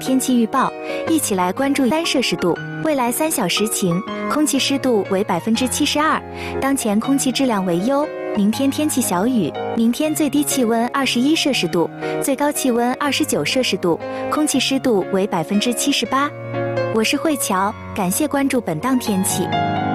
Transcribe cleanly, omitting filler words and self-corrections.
天气预报，一起来关注3°C。未来3小时晴，空气湿度为72%，当前空气质量为优。明天天气小雨，明天最低气温21°C，最高气温29°C，空气湿度为78%。我是慧乔，感谢关注本档天气。